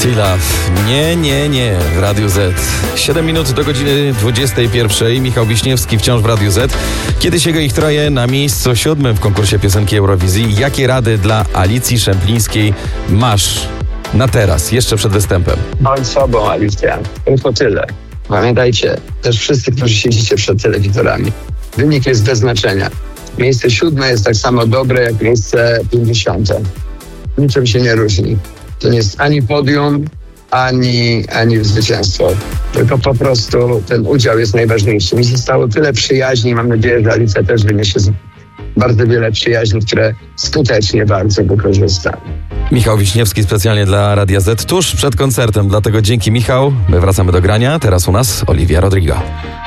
Still Love. Nie. W Radiu Z. 7 minut do godziny 21. Michał Wiśniewski wciąż w Radiu Z. Kiedyś jego ich troje na miejscu 7 w konkursie piosenki Eurowizji. Jakie rady dla Alicji Szemplińskiej masz na teraz, jeszcze przed występem? Bądź sobą, Alicja. Tylko tyle. Pamiętajcie, też wszyscy, którzy siedzicie przed telewizorami. Wynik jest bez znaczenia. Miejsce 7 jest tak samo dobre jak miejsce 50. Niczym się nie różni. To nie jest ani podium, ani zwycięstwo. Tylko po prostu ten udział jest najważniejszy. Mi zostało tyle przyjaźni. Mam nadzieję, że Alicja też wyniesie bardzo wiele przyjaźni, które skutecznie bardzo wykorzysta. Michał Wiśniewski specjalnie dla Radia Z tuż przed koncertem. Dlatego dzięki, Michał. My wracamy do grania. Teraz u nas Olivia Rodrigo.